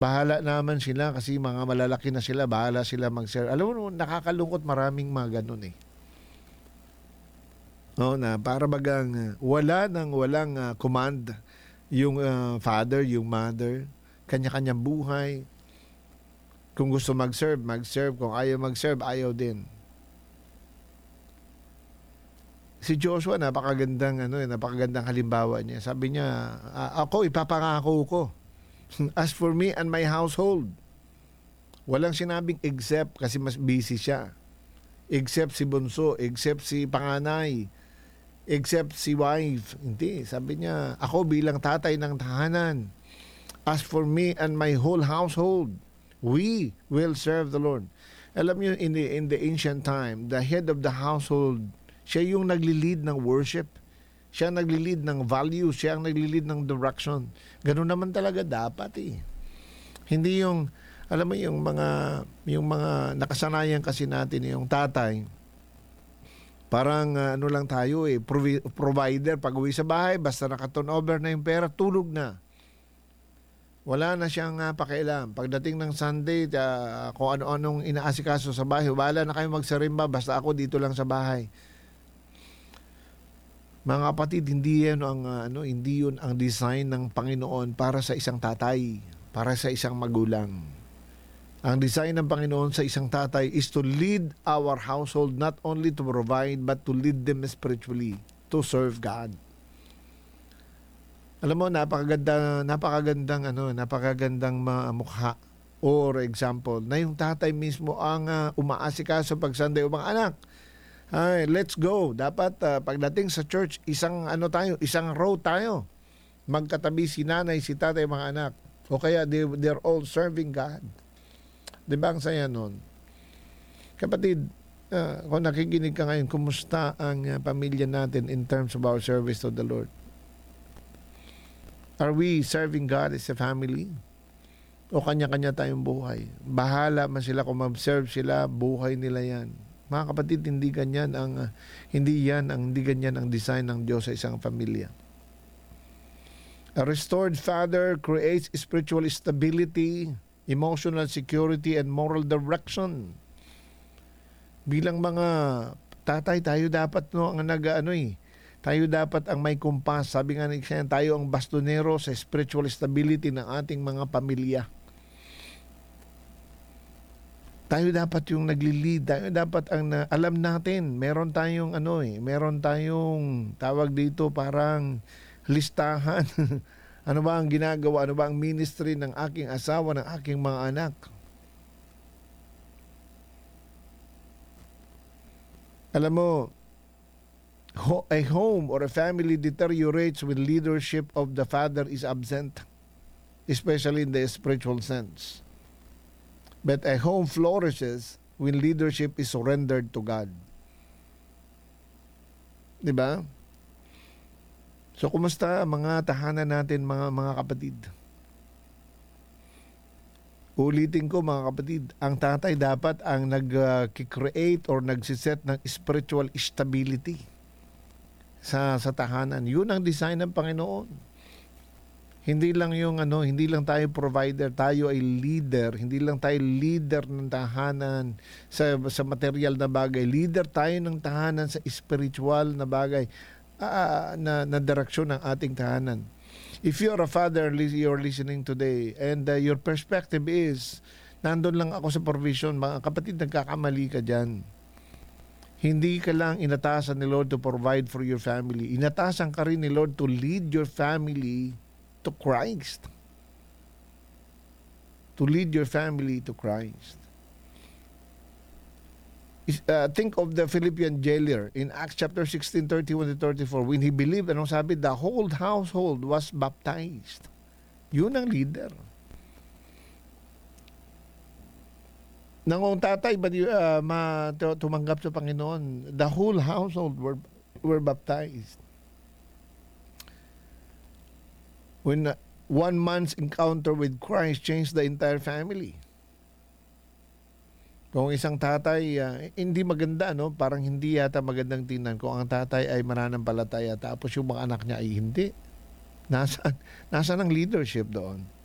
Bahala naman sila kasi mga malalaki na sila, bahala sila mag-serve. Alam mo, nakakalungkot, maraming mga ganun eh. No, na para bagang walang command yung father, yung mother, kanya-kanyang buhay. Kung gusto mag-serve, mag-serve. Kung ayaw mag-serve, ayaw din. Si Joshua, napakagandang halimbawa niya. Sabi niya, ako ipapangako ko. As for me and my household, walang sinabing except kasi mas busy siya. Except si bunso, except si panganay, except si wife. Hindi, sabi niya, ako bilang tatay ng tahanan, as for me and my whole household, we will serve the Lord. Alam niyo, in the ancient time, the head of the household, siya yung nagli-lead ng worship. Siya ang nagli-lead ng values, siya ang nagli-lead ng direction. Ganun naman talaga dapat eh. Hindi yung, alam mo yung mga nakasanayan kasi natin, yung tatay, parang ano lang tayo eh, provider. Pag uwi sa bahay, basta naka-turnover na yung pera, tulog na. Wala na siyang pakialam. Pagdating ng Sunday, kung ano-anong inaasikaso sa bahay, wala na kayo magsarimba, basta ako dito lang sa bahay. Mga kapatid, hindi yun ang design ng Panginoon para sa isang tatay, para sa isang magulang. Ang design ng Panginoon sa isang tatay is to lead our household, not only to provide, but to lead them spiritually, to serve God. Alam mo, napakagandang mukha. Or example, na yung tatay mismo ang umaasikaso pag Sunday, mga anak, ay, let's go. Dapat pagdating sa church, isang row tayo. Magkatabi si nanay, si tatay, mga anak. O kaya they're all serving God. Di ba ang saya nun? Kapatid, kung nakikinig ka ngayon, kumusta ang pamilya natin in terms of our service to the Lord? Are we serving God as a family? O kanya-kanya tayong buhay? Bahala man sila kung mag-serve sila, buhay nila yan. Mga kapatid, hindi ganyan ang design ng Diyos sa isang pamilya. A restored father creates spiritual stability, emotional security, and moral direction. Bilang mga tatay, tayo dapat tayo dapat ang may kumpas. Sabi nga ni Chen, tayo ang bastonero sa spiritual stability ng ating mga pamilya. Tayo dapat yung nagli-lead, tayo dapat ang alam natin, meron tayong tawag dito parang listahan. Ano ba ang ginagawa, ano ba ang ministry ng aking asawa, ng aking mga anak? Alam mo, a home or a family deteriorates when leadership of the father is absent, especially in the spiritual sense. But a home flourishes when leadership is surrendered to God. Diba? So, kumusta mga tahanan natin, mga kapatid? Ulitin ko, mga kapatid, ang tatay dapat ang nag-create or nagsiset ng spiritual stability sa tahanan. Yun ang design ng Panginoon. Hindi lang tayo provider, tayo ay leader. Hindi lang tayo leader ng tahanan sa material na bagay. Leader tayo ng tahanan sa spiritual na bagay, na direksyon ng ating tahanan. If you're a father, you're listening today, and your perspective is, nandun lang ako sa provision, mga kapatid, nagkakamali ka dyan. Hindi ka lang inatasan ni Lord to provide for your family. Inatasan ka rin ni Lord to lead your family to Christ. To lead your family to Christ. Think of the Philippian jailer in Acts chapter 16, 31-34. When he believed, anong sabi? The whole household was baptized. Yun ang leader. Nangong tatay, but tumanggap sa Panginoon, the whole household were baptized. When one man's encounter with Christ changed the entire family. Kung isang tatay, hindi maganda, no? Parang hindi yata magandang tingnan kung ang tatay ay mananampalataya tapos yung mga anak niya ay hindi. Nasaan ang leadership doon?